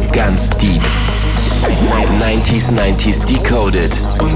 ganz deep. 90s Decoded.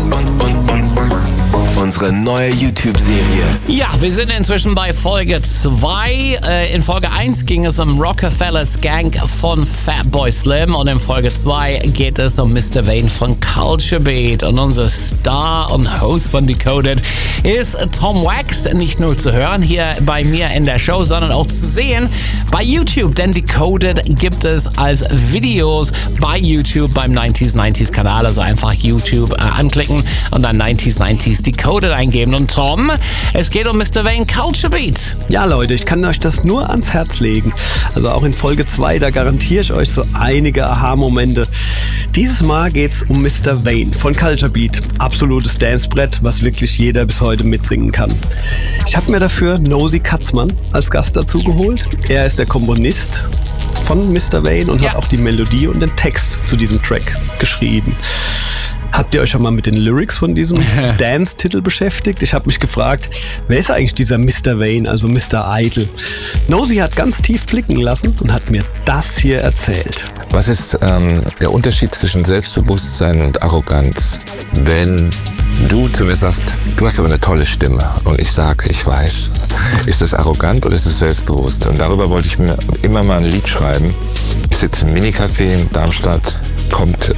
Unsere neue YouTube-Serie. Ja, wir sind inzwischen bei Folge 2. In Folge 1 ging es um Rockefeller Skank von Fatboy Slim und in Folge 2 geht es um Mr. Vane von Culture Beat. Und unser Star und Host von Decoded ist Tom Wax. Nicht nur zu hören hier bei mir in der Show, sondern auch zu sehen bei YouTube. Denn Decoded gibt es als Videos bei YouTube beim 90s Kanal. Also einfach YouTube anklicken und dann 90s Decoded eingeben. Und Tom, es geht um Mr. Vane Culture Beat. Ja Leute, ich kann euch das nur ans Herz legen. Also auch in Folge 2, da garantiere ich euch so einige Aha-Momente. Dieses Mal geht's um Mr. Vane von Culture Beat. Absolutes Dancebrett, was wirklich jeder bis heute mitsingen kann. Ich habe mir dafür Nosy Katzmann als Gast dazu geholt. Er ist der Komponist von Mr. Vane und hat auch die Melodie und den Text zu diesem Track geschrieben. Habt ihr euch schon mal mit den Lyrics von diesem Dance-Titel beschäftigt? Ich habe mich gefragt, wer ist eigentlich dieser Mr. Vane, also Mr. Idol? Nosy hat ganz tief blicken lassen und hat mir das hier erzählt. Was ist der Unterschied zwischen Selbstbewusstsein und Arroganz? Wenn du zu mir sagst, du hast aber eine tolle Stimme und ich sage, ich weiß, ist das arrogant oder ist es selbstbewusst? Und darüber wollte ich mir immer mal ein Lied schreiben. Ich sitze im Minicafé in Darmstadt, kommt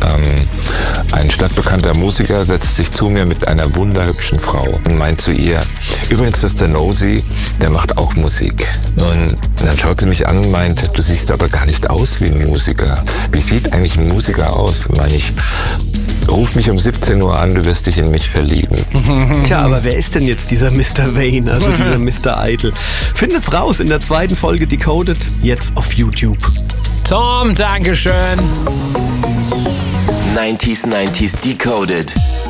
ein stadtbekannter Musiker, setzt sich zu mir mit einer wunderhübschen Frau und meint zu ihr, übrigens, das ist der Nosy, der macht auch Musik. Und dann schaut sie mich an und meint, du siehst aber gar nicht aus wie ein Musiker. Wie sieht eigentlich ein Musiker aus? Meine ich, ruf mich um 17 Uhr an, du wirst dich in mich verlieben. Tja, aber wer ist denn jetzt dieser Mr. Vane, also dieser Mr. Idol? Findet's raus in der 2. Folge Decoded, jetzt auf YouTube. Tom, Dankeschön. 90s Decoded.